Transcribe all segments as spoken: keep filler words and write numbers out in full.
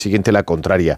siguiente la contraria.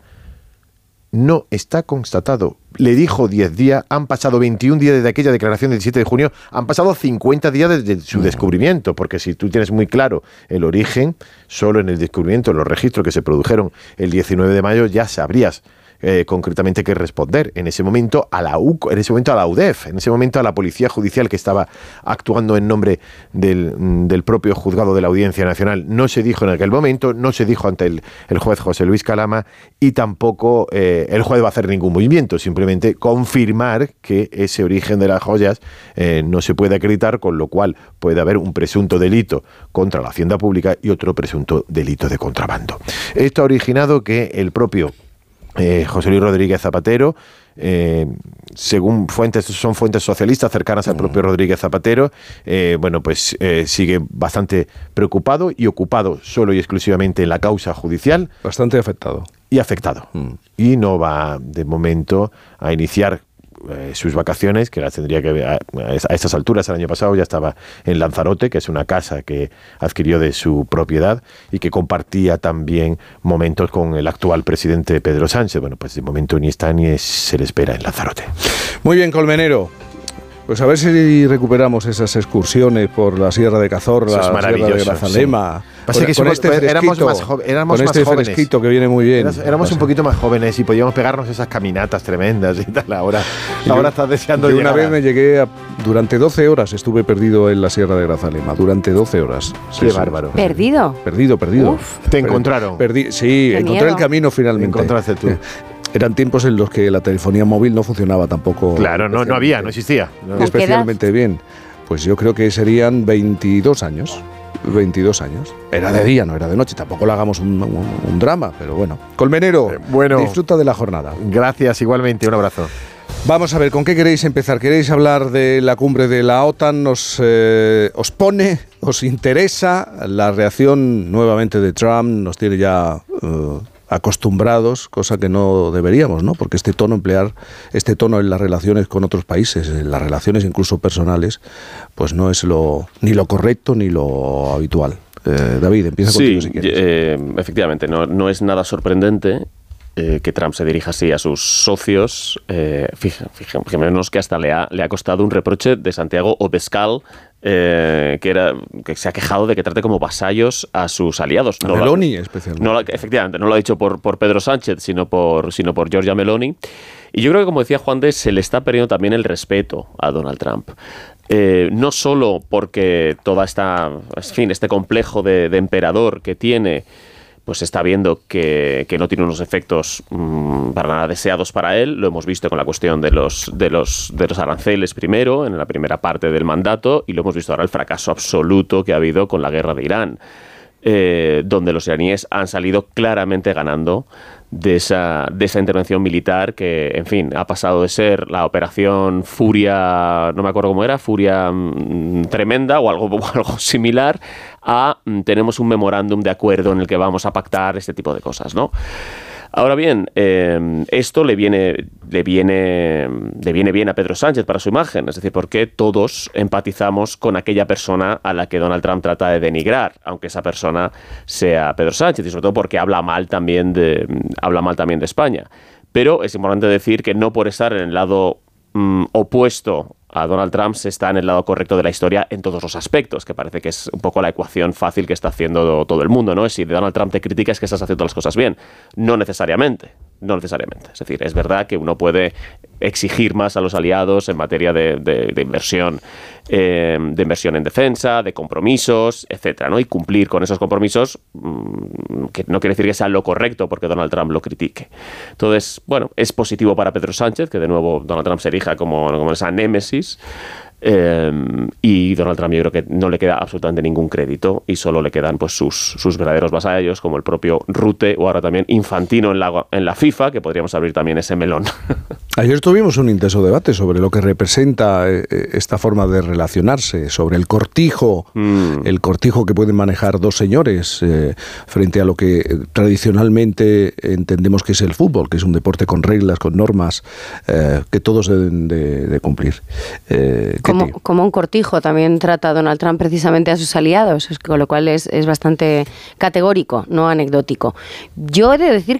No está constatado. Le dijo diez días, han pasado veintiún días desde aquella declaración del diecisiete de junio, han pasado cincuenta días desde su descubrimiento, porque si tú tienes muy claro el origen, solo en el descubrimiento, en los registros que se produjeron el diecinueve de mayo, ya sabrías eh, concretamente qué responder. En ese momento a la U C O, en ese momento a la U D E F, en ese momento a la Policía Judicial que estaba actuando en nombre del, del propio juzgado de la Audiencia Nacional, no se dijo en aquel momento, no se dijo ante el, el juez José Luis Calama, y tampoco eh, el juez va a hacer ningún movimiento, simplemente confirmar que ese origen de las joyas eh, no se puede acreditar, con lo cual puede haber un presunto delito contra la hacienda pública y otro presunto delito de contrabando. Esto ha originado que el propio Eh, José Luis Rodríguez Zapatero, eh, según fuentes, son fuentes socialistas cercanas al propio Rodríguez Zapatero, eh, bueno, pues eh, sigue bastante preocupado y ocupado solo y exclusivamente en la causa judicial. Bastante afectado. Y afectado. Mm. Y no va, de momento, a iniciar eh, sus vacaciones, que las tendría que a, a estas alturas, el año pasado ya estaba en Lanzarote, que es una casa que adquirió de su propiedad y que compartía también momentos con el actual presidente Pedro Sánchez. Bueno, pues de momento ni está ni es, se le espera en Lanzarote. Muy bien, Colmenero. Pues a ver si recuperamos esas excursiones por la Sierra de Cazorla, la Sierra de Grazalema. Sí. Pasa con, que con somos, este fresquito, éramos más, jo- éramos con más este jóvenes. fresquito que viene muy bien. Eras, éramos un poquito más jóvenes y podíamos pegarnos esas caminatas tremendas y tal. Ahora, yo, ahora estás deseando yo llegar. Una vez me llegué a, durante doce horas estuve perdido en la Sierra de Grazalema. Durante doce horas. Qué sí, bárbaro. Sí. ¿Perdido? Perdido, perdido. Uf. Te encontraron. Perdí, sí, Qué encontré miedo. el camino finalmente. Encontraste tú. Eran tiempos en los que la telefonía móvil no funcionaba tampoco. Claro, no, no había, no existía. No. Especialmente bien. Pues yo creo que serían veintidós años. veintidós años. Era de día, no era de noche. Tampoco le hagamos un, un, un drama, pero bueno. Colmenero, eh, bueno, disfruta de la jornada. Gracias, igualmente. Un abrazo. Vamos a ver, ¿con qué queréis empezar? ¿Queréis hablar de la cumbre de la OTAN? ¿Os, eh, os pone, os interesa la reacción nuevamente de Trump? Nos tiene ya uh, acostumbrados, cosa que no deberíamos, ¿no? Porque este tono, emplear este tono en las relaciones con otros países, en las relaciones incluso personales, pues no es lo ni lo correcto ni lo habitual. Eh, David, empieza sí, contigo si quieres. Eh, efectivamente, no, no es nada sorprendente eh, que Trump se dirija así a sus socios. Eh, fija, fija, fijémonos que hasta le ha, le ha costado un reproche de Santiago Abascal, eh, que, era, que se ha quejado de que trate como vasallos a sus aliados. A no Meloni, lo, especialmente. No lo, efectivamente, no lo ha dicho por, por Pedro Sánchez, sino por, sino por Giorgia Meloni. Y yo creo que, como decía Juan de, se le está perdiendo también el respeto a Donald Trump. Eh, no solo porque toda esta, en fin, este complejo de, de emperador que tiene, pues está viendo que, que no tiene unos efectos mmm, para nada deseados para él. Lo hemos visto con la cuestión de los, de los, de los aranceles primero, en la primera parte del mandato, y lo hemos visto ahora el fracaso absoluto que ha habido con la guerra de Irán, eh, donde los iraníes han salido claramente ganando de esa, de esa intervención militar que, en fin, ha pasado de ser la operación Furia, no me acuerdo cómo era, Furia mmm, Tremenda o algo, o algo similar, a mmm, tenemos un memorándum de acuerdo en el que vamos a pactar este tipo de cosas, ¿no? Ahora bien, eh, esto le viene, le, viene, le viene bien a Pedro Sánchez para su imagen, es decir, porque todos empatizamos con aquella persona a la que Donald Trump trata de denigrar, aunque esa persona sea Pedro Sánchez, y sobre todo porque habla mal también de, habla mal también de España. Pero es importante decir que no por estar en el lado mm, opuesto a Donald Trump se está en el lado correcto de la historia en todos los aspectos, que parece que es un poco la ecuación fácil que está haciendo todo el mundo, ¿no? Es si Donald Trump te critica es que estás haciendo las cosas bien. No necesariamente, no necesariamente. Es decir, es verdad que uno puede exigir más a los aliados en materia de, de, de inversión, eh, de inversión en defensa, de compromisos, etcétera, ¿no? Y cumplir con esos compromisos, mmm, que no quiere decir que sea lo correcto porque Donald Trump lo critique. Entonces, bueno, es positivo para Pedro Sánchez, que de nuevo Donald Trump se erija como, como esa némesis. Eh, y Donald Trump yo creo que no le queda absolutamente ningún crédito y solo le quedan pues sus, sus verdaderos vasallos como el propio Rutte o ahora también Infantino en la, en la FIFA, que podríamos abrir también ese melón. Ayer tuvimos un intenso debate sobre lo que representa eh, esta forma de relacionarse, sobre el cortijo, mm. el cortijo que pueden manejar dos señores eh, frente a lo que tradicionalmente entendemos que es el fútbol, que es un deporte con reglas, con normas, eh, que todos deben de, de cumplir. Eh, Como, como un cortijo también trata Donald Trump precisamente a sus aliados, con lo cual es, es bastante categórico, no anecdótico. Yo he de decir